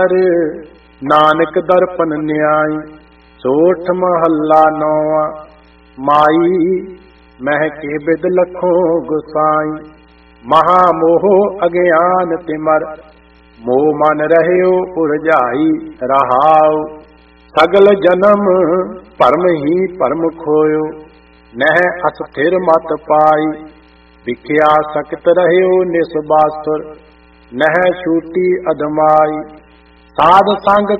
ਨਾਨਕ ਦਰਪਨ ਨਿਆਈ। ਸੋਠ ਮਹੱਲਾ ਨੌਵਾਂ। ਮਾਈ ਮਹਿ ਕੇ ਬਿਦ ਲਖੋ ਗੁਸਾਈ। ਮਹਾ ਮੋਹ ਅਗਿਆਨ ਤਿਮਰ, ਮੋਹ ਮਨ ਰਹਿਓ ਉਰਝਾਈ। ਰਹਾਉ ਸਗਲ ਜਨਮ ਭਰਮ ਹੀ ਭਰਮ ਖੋਇਓ। ਨਹਿ ਅਸਥਿਰ ਮਤ ਪਾਈ। ਵਿਖਿਆ ਸਖਤ ਰਹਿਓ ਨਿਸਬਾਸੁਰ, ਨਹਿ ਛੂਟੀ ਅਦਮਾਈ। ਸਾਧ ਸੰਗ